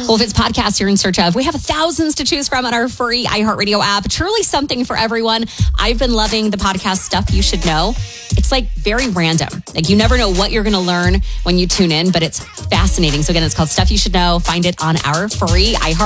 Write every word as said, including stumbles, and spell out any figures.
Well, if it's podcasts you're in search of, we have thousands to choose from on our free iHeartRadio app. Truly something for everyone. I've been loving the podcast Stuff You Should Know. It's like very random. Like you never know what you're going to learn when you tune in, but it's fascinating. So again, it's called Stuff You Should Know. Find it on our free iHeart